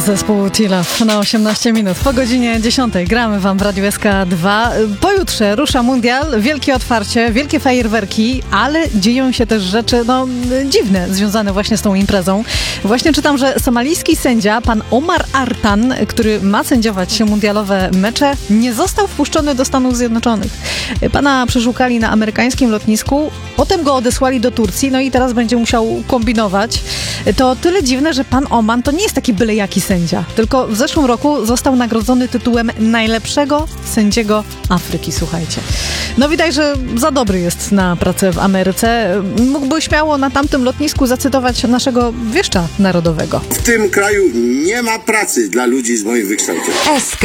Zespół Tilaf na 18 minut. Po godzinie 10 gramy wam w Radiu SK2. Pojutrze rusza mundial, wielkie otwarcie, wielkie fajerwerki, ale dzieją się też rzeczy dziwne, związane właśnie z tą imprezą. Właśnie czytam, że somalijski sędzia, pan Omar Artan, który ma sędziować mundialowe mecze, nie został wpuszczony do Stanów Zjednoczonych. Pana przeszukali na amerykańskim lotnisku, potem go odesłali do Turcji, no i teraz będzie musiał kombinować. To tyle dziwne, że pan Oman to nie jest taki byle jaki sędzia, tylko w zeszłym roku został nagrodzony tytułem najlepszego sędziego Afryki, słuchajcie. No widać, że za dobry jest na pracę w Ameryce. Mógłby śmiało na tamtym lotnisku zacytować naszego wieszcza narodowego. W tym kraju nie ma pracy dla ludzi z moim wykształceniem. SK